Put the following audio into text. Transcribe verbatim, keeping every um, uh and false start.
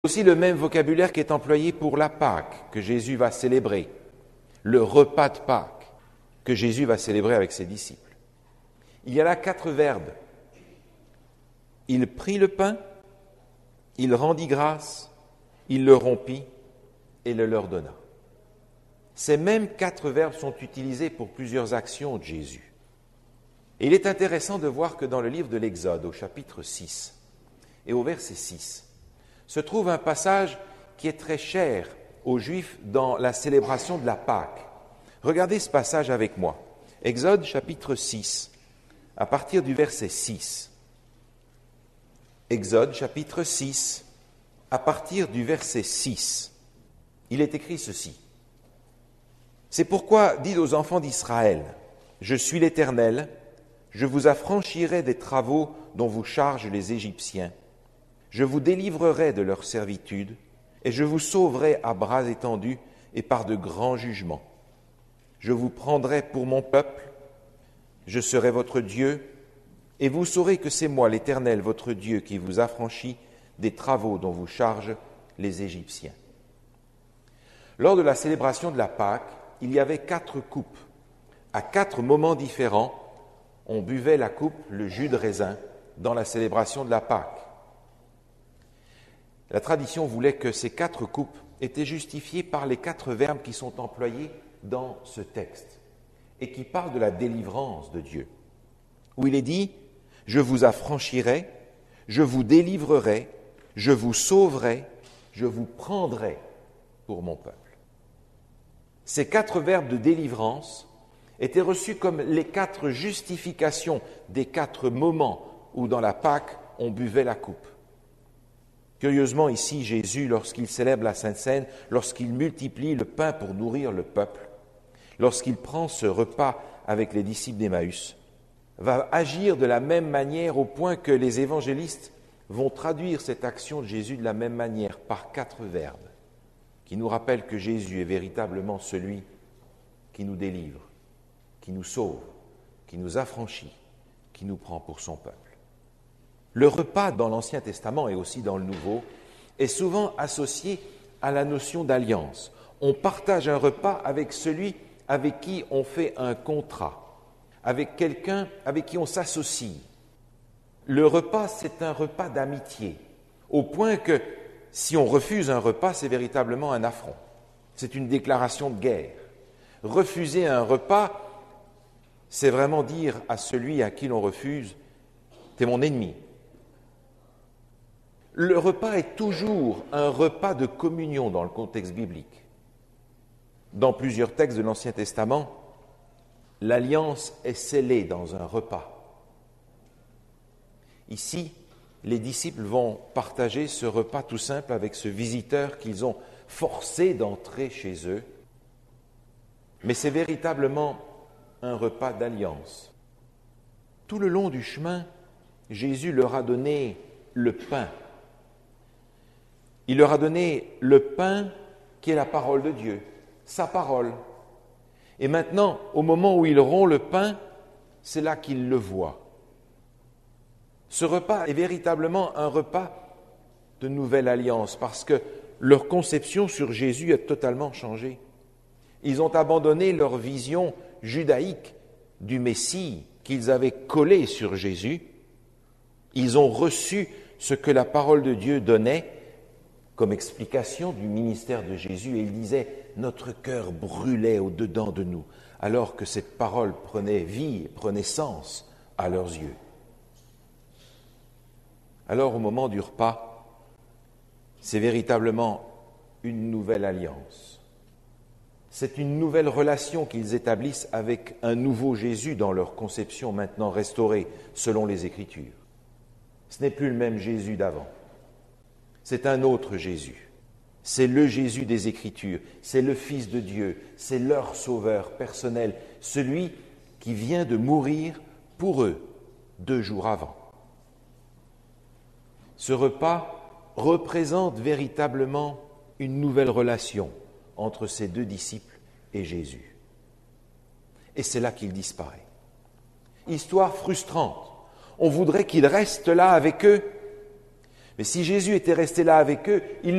Aussi le même vocabulaire qui est employé pour la Pâque que Jésus va célébrer, le repas de Pâques que Jésus va célébrer avec ses disciples. Il y a là quatre verbes. Il prit le pain, il rendit grâce, il le rompit et le leur donna. Ces mêmes quatre verbes sont utilisés pour plusieurs actions de Jésus. Et il est intéressant de voir que dans le livre de l'Exode, au chapitre six et au verset six, se trouve un passage qui est très cher aux Juifs dans la célébration de la Pâque. Regardez ce passage avec moi. Exode chapitre six, à partir du verset six. Exode chapitre six, à partir du verset six. Il est écrit ceci. C'est pourquoi, dites aux enfants d'Israël, je suis l'Éternel, je vous affranchirai des travaux dont vous chargent les Égyptiens. Je vous délivrerai de leur servitude, et je vous sauverai à bras étendus et par de grands jugements. Je vous prendrai pour mon peuple, je serai votre Dieu, et vous saurez que c'est moi, l'Éternel, votre Dieu, qui vous affranchit des travaux dont vous chargent les Égyptiens. Lors de la célébration de la Pâque, il y avait quatre coupes. À quatre moments différents, on buvait la coupe, le jus de raisin, dans la célébration de la Pâque. La tradition voulait que ces quatre coupes étaient justifiées par les quatre verbes qui sont employés dans ce texte et qui parlent de la délivrance de Dieu, où il est dit « Je vous affranchirai, je vous délivrerai, je vous sauverai, je vous prendrai pour mon peuple ». Ces quatre verbes de délivrance étaient reçus comme les quatre justifications des quatre moments où dans la Pâque on buvait la coupe. Curieusement, ici, Jésus, lorsqu'il célèbre la Sainte Seine, lorsqu'il multiplie le pain pour nourrir le peuple, lorsqu'il prend ce repas avec les disciples d'Emmaüs, va agir de la même manière au point que les évangélistes vont traduire cette action de Jésus de la même manière, par quatre verbes, qui nous rappellent que Jésus est véritablement celui qui nous délivre, qui nous sauve, qui nous affranchit, qui nous prend pour son peuple. Le repas dans l'Ancien Testament et aussi dans le Nouveau est souvent associé à la notion d'alliance. On partage un repas avec celui avec qui on fait un contrat, avec quelqu'un avec qui on s'associe. Le repas, c'est un repas d'amitié, au point que si on refuse un repas, c'est véritablement un affront. C'est une déclaration de guerre. Refuser un repas, c'est vraiment dire à celui à qui l'on refuse, « t'es mon ennemi ». Le repas est toujours un repas de communion dans le contexte biblique. Dans plusieurs textes de l'Ancien Testament, l'alliance est scellée dans un repas. Ici, les disciples vont partager ce repas tout simple avec ce visiteur qu'ils ont forcé d'entrer chez eux. Mais c'est véritablement un repas d'alliance. Tout le long du chemin, Jésus leur a donné le pain. Il leur a donné le pain qui est la parole de Dieu, sa parole. Et maintenant, au moment où ils rompt le pain, c'est là qu'ils le voient. Ce repas est véritablement un repas de nouvelle alliance parce que leur conception sur Jésus a totalement changé. Ils ont abandonné leur vision judaïque du Messie qu'ils avaient collée sur Jésus. Ils ont reçu ce que la parole de Dieu donnait comme explication du ministère de Jésus, et il disait « Notre cœur brûlait au-dedans de nous », alors que cette parole prenait vie, prenait sens à leurs yeux. Alors, au moment du repas, c'est véritablement une nouvelle alliance. C'est une nouvelle relation qu'ils établissent avec un nouveau Jésus dans leur conception maintenant restaurée selon les Écritures. Ce n'est plus le même Jésus d'avant. C'est un autre Jésus. C'est le Jésus des Écritures. C'est le Fils de Dieu. C'est leur sauveur personnel. Celui qui vient de mourir pour eux deux jours avant. Ce repas représente véritablement une nouvelle relation entre ces deux disciples et Jésus. Et c'est là qu'il disparaît. Histoire frustrante. On voudrait qu'il reste là avec eux, Mais si Jésus était resté là avec eux, il